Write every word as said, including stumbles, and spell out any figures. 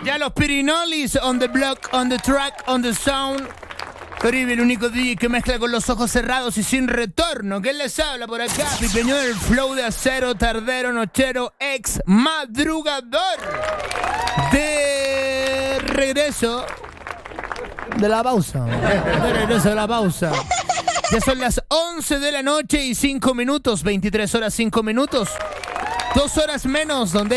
Ya los Pirinolis on the block, on the track, on the sound. Caribe, el único D J que mezcla con los ojos cerrados y sin retorno. ¿Quién les habla por acá? Pipeño del flow de acero, tardero, nochero, ex madrugador. De regreso de la pausa. De regreso de la pausa. Ya son las once de la noche y cinco minutos. veintitrés horas cinco minutos. Dos horas menos donde